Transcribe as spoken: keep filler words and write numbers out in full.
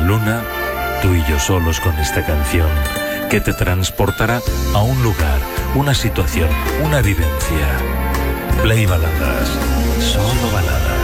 luna, tú y yo solos con esta canción, que te transportará a un lugar, una situación, una vivencia. Play Baladas, solo baladas.